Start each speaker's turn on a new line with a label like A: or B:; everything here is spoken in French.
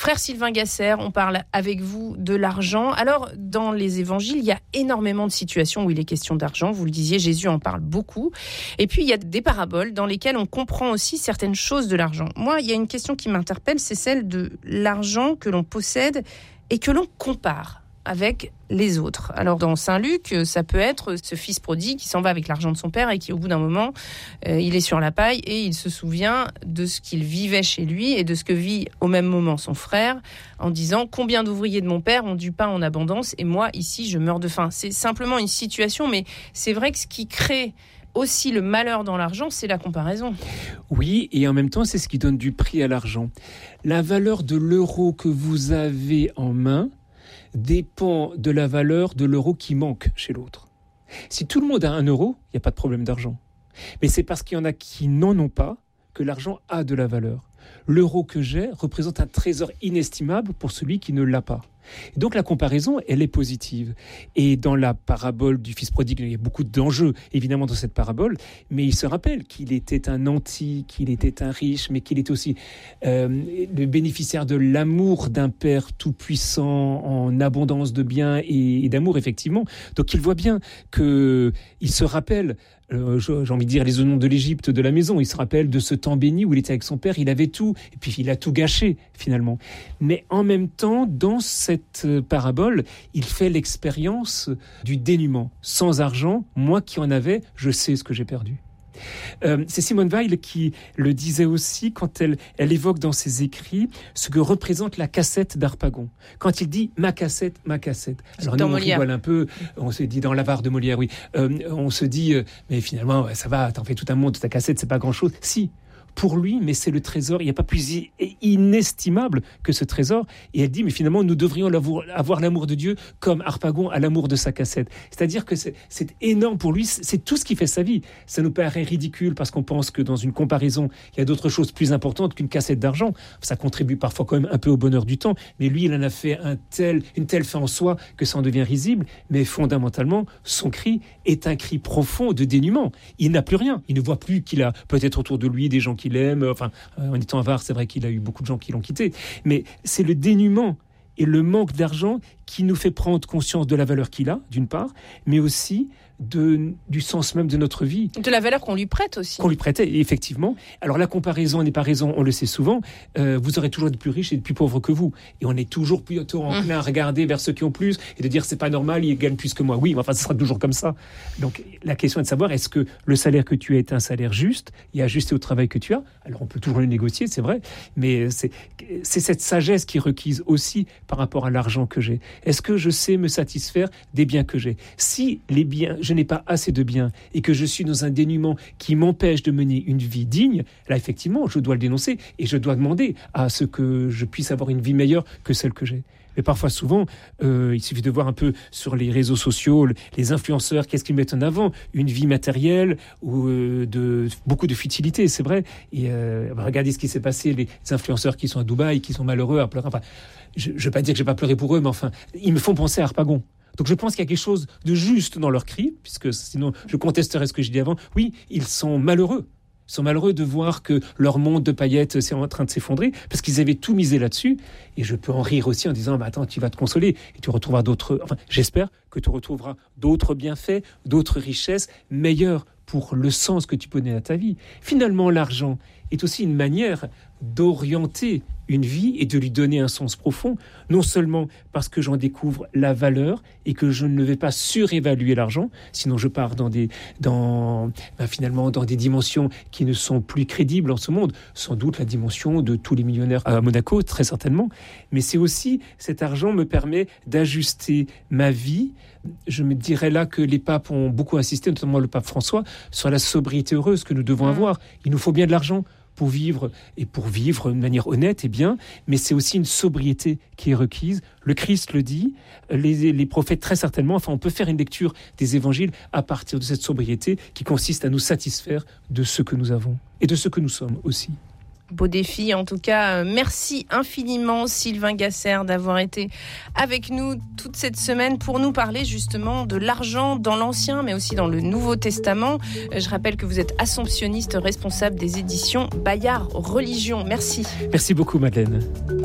A: Frère Sylvain Gasser, on parle avec vous de l'argent. Alors, dans les évangiles, il y a énormément de situations où il est question d'argent. Vous le disiez, Jésus en parle beaucoup. Et puis, il y a des paraboles dans lesquelles on comprend aussi certaines choses de l'argent. Moi, il y a une question qui m'interpelle, c'est celle de l'argent que l'on possède et que l'on compare avec les autres. Alors dans Saint Luc, ça peut être ce fils prodigue qui s'en va avec l'argent de son père et qui au bout d'un moment, il est sur la paille et il se souvient de ce qu'il vivait chez lui et de ce que vit au même moment son frère en disant « Combien d'ouvriers de mon père ont du pain en abondance et moi ici je meurs de faim ». C'est simplement une situation, mais c'est vrai que ce qui crée aussi le malheur dans l'argent, c'est la comparaison.
B: Oui, et en même temps, c'est ce qui donne du prix à l'argent. La valeur de l'euro que vous avez en main dépend de la valeur de l'euro qui manque chez l'autre. Si tout le monde a 1 euro, il n'y a pas de problème d'argent. Mais c'est parce qu'il y en a qui n'en ont pas que l'argent a de la valeur. L'euro que j'ai représente un trésor inestimable pour celui qui ne l'a pas. Et donc la comparaison, elle est positive. Et dans la parabole du fils prodigue, il y a beaucoup d'enjeux, évidemment, dans cette parabole, mais il se rappelle qu'il était un nanti, qu'il était un riche, mais qu'il était aussi le bénéficiaire de l'amour d'un père tout-puissant en abondance de biens et d'amour, effectivement. Donc il voit bien qu'il se rappelle, j'ai envie de dire, les noms de l'Égypte, de la maison. Il se rappelle de ce temps béni où il était avec son père, il avait tout, et puis il a tout gâché, finalement. Mais en même temps, dans cette parabole, il fait l'expérience du dénuement. Sans argent, moi qui en avais, je sais ce que j'ai perdu. C'est Simone Weil qui le disait aussi quand elle évoque dans ses écrits ce que représente la cassette d'Harpagon. Quand il dit ma cassette. Alors nous, on rigole un peu, on se dit dans l'avare de Molière, oui. On se dit, mais finalement, ça va, t'en fais tout un monde, ta cassette, c'est pas grand-chose. Si, pour lui, mais c'est le trésor, il n'y a pas plus inestimable que ce trésor. Et elle dit, mais finalement, nous devrions avoir l'amour de Dieu comme Harpagon a l'amour de sa cassette. C'est-à-dire que c'est énorme pour lui, c'est tout ce qui fait sa vie. Ça nous paraît ridicule parce qu'on pense que dans une comparaison, il y a d'autres choses plus importantes qu'une cassette d'argent. Ça contribue parfois quand même un peu au bonheur du temps, mais lui, il en a fait une telle fin en soi que ça en devient risible. Mais fondamentalement, son cri est un cri profond de dénuement. Il n'a plus rien. Il ne voit plus qu'il a peut-être autour de lui des gens qu'il aime. Enfin, en étant avare, c'est vrai qu'il a eu beaucoup de gens qui l'ont quitté. Mais c'est le dénuement et le manque d'argent qui nous fait prendre conscience de la valeur qu'il a, d'une part, mais aussi du sens même de notre vie.
A: De la valeur qu'on lui prête aussi.
B: Qu'on lui prêtait, effectivement. Alors la comparaison n'est pas raison, on le sait souvent. Vous aurez toujours de plus riches et de plus pauvres que vous. Et on est toujours plutôt enclin à regarder vers ceux qui ont plus et de dire c'est pas normal, ils gagnent plus que moi. Oui, mais enfin, ce sera toujours comme ça. Donc la question est de savoir, est-ce que le salaire que tu as est un salaire juste et ajusté au travail que tu as? Alors on peut toujours le négocier, c'est vrai, mais c'est cette sagesse qui est requise aussi par rapport à l'argent que j'ai. Est-ce que je sais me satisfaire des biens que j'ai? Si les biens, je n'ai pas assez de biens et que je suis dans un dénuement qui m'empêche de mener une vie digne, là effectivement, je dois le dénoncer et je dois demander à ce que je puisse avoir une vie meilleure que celle que j'ai. Mais parfois, souvent, il suffit de voir un peu sur les réseaux sociaux, les influenceurs, qu'est-ce qu'ils mettent en avant? Une vie matérielle ou beaucoup de futilité, c'est vrai. Et regardez ce qui s'est passé, les influenceurs qui sont à Dubaï, qui sont malheureux à pleurer. Enfin, je ne veux pas dire que je n'ai pas pleuré pour eux, mais enfin, ils me font penser à Harpagon. Donc je pense qu'il y a quelque chose de juste dans leur cri, puisque sinon je contesterais ce que je dis avant. Oui, ils sont malheureux. Ils sont malheureux de voir que leur monde de paillettes est en train de s'effondrer, parce qu'ils avaient tout misé là-dessus. Et je peux en rire aussi en disant, attends, tu vas te consoler, et tu retrouveras d'autres... Enfin, j'espère que tu retrouveras d'autres bienfaits, d'autres richesses meilleures pour le sens que tu peux donner à ta vie. Finalement, l'argent est aussi une manière d'orienter une vie et de lui donner un sens profond, non seulement parce que j'en découvre la valeur et que je ne vais pas surévaluer l'argent, sinon je pars finalement dans des dimensions qui ne sont plus crédibles en ce monde, sans doute la dimension de tous les millionnaires à Monaco, très certainement, mais c'est aussi, cet argent me permet d'ajuster ma vie. Je me dirais là que les papes ont beaucoup insisté, notamment le pape François, sur la sobriété heureuse que nous devons avoir. Il nous faut bien de l'argent pour vivre de manière honnête et bien, mais c'est aussi une sobriété qui est requise. Le Christ le dit, les prophètes très certainement, enfin on peut faire une lecture des évangiles à partir de cette sobriété qui consiste à nous satisfaire de ce que nous avons et de ce que nous sommes aussi.
A: Beau défi, en tout cas, merci infiniment Sylvain Gasser d'avoir été avec nous toute cette semaine pour nous parler justement de l'argent dans l'Ancien mais aussi dans le Nouveau Testament. Je rappelle que vous êtes assomptionniste responsable des éditions Bayard Religion. Merci.
B: Merci beaucoup Madeleine.